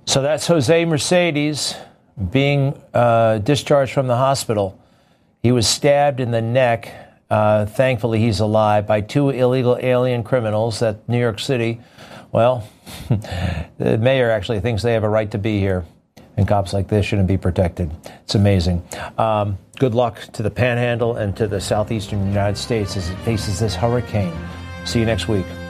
So that's Jose Mercedes being discharged from the hospital. He was stabbed in the neck. Thankfully, he's alive by 2 illegal alien criminals at New York City. Well, the mayor actually thinks they have a right to be here, and cops like this shouldn't be protected. It's amazing. Good luck to the Panhandle and to the southeastern United States as it faces this hurricane. See you next week.